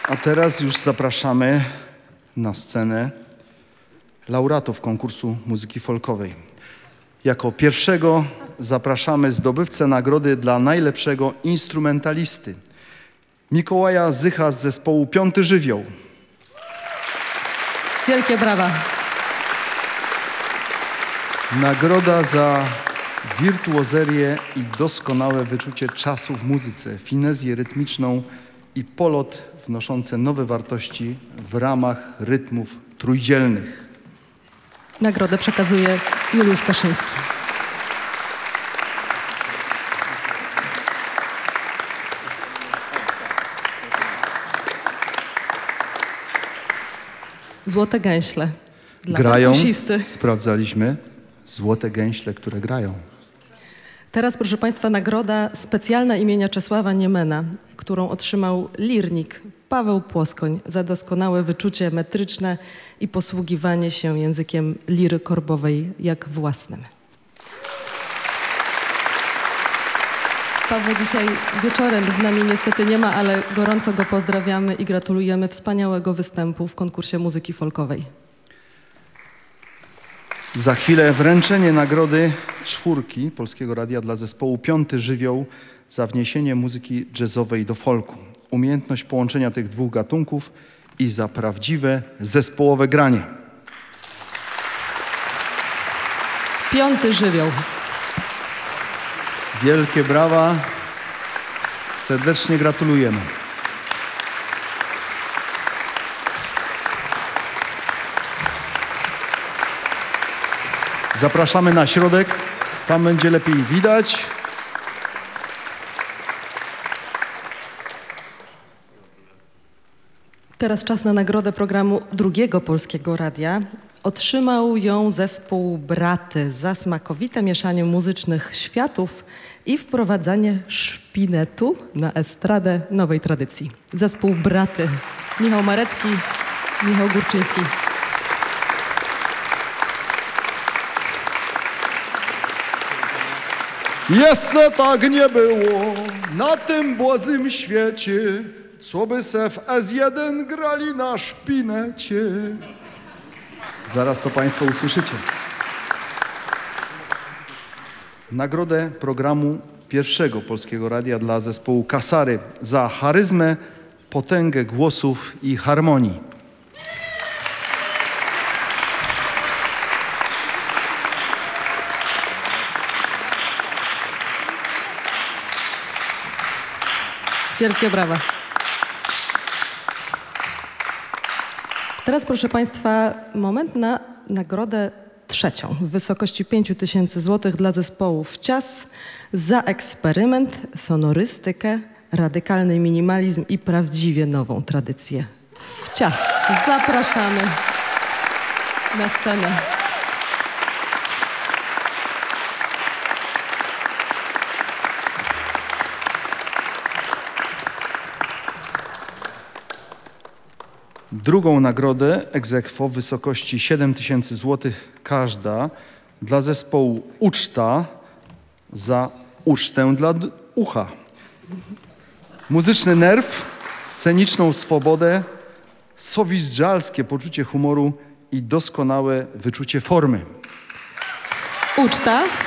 A teraz już zapraszamy na scenę laureatów konkursu muzyki folkowej. Jako pierwszego zapraszamy zdobywcę nagrody dla najlepszego instrumentalisty, Mikołaja Zycha z zespołu Piąty Żywioł. Wielkie brawa. Nagroda za wirtuozerię i doskonałe wyczucie czasu w muzyce, finezję rytmiczną i polot wnoszące nowe wartości w ramach rytmów trójdzielnych. Nagrodę przekazuje Juliusz Kaszyński. Złote gęśle. Dla Grają, perkusisty. sprawdzaliśmy, złote gęśle, które grają. Teraz, proszę Państwa, nagroda specjalna imienia Czesława Niemena, którą otrzymał lirnik Paweł Płoskoń za doskonałe wyczucie metryczne i posługiwanie się językiem liry korbowej jak własnym. Paweł dzisiaj wieczorem z nami niestety nie ma, ale gorąco go pozdrawiamy i gratulujemy wspaniałego występu w konkursie muzyki folkowej. Za chwilę wręczenie nagrody czwórki Polskiego Radia dla zespołu Piąty Żywioł za wniesienie muzyki jazzowej do folku. Umiejętność połączenia tych dwóch gatunków i za prawdziwe zespołowe granie. Piąty Żywioł. Wielkie brawa. Serdecznie gratulujemy. Zapraszamy na środek. Tam będzie lepiej widać. Teraz czas na nagrodę programu Drugiego Polskiego Radia. Otrzymał ją zespół Braty za smakowite mieszanie muzycznych światów i wprowadzanie szpinetu na estradę nowej tradycji. Zespół Braty. Michał Marecki, Michał Górczyński. Jeszcze tak nie było na tym błazym świecie, co by se w S1 grali na szpinecie. Zaraz to Państwo usłyszycie. Nagrodę programu Pierwszego Polskiego Radia dla zespołu Kasary za charyzmę, potęgę głosów i harmonii. Wielkie brawa. Teraz, proszę Państwa, moment na nagrodę trzecią w wysokości 5000 zł dla zespołów Cias za eksperyment, sonorystykę, radykalny minimalizm i prawdziwie nową tradycję. W Cias zapraszamy na scenę. Drugą nagrodę ex aequo w wysokości 7000 zł każda dla zespołu Uczta za ucztę dla ucha. Muzyczny nerw, sceniczną swobodę, sowizdżalskie poczucie humoru i doskonałe wyczucie formy. Uczta.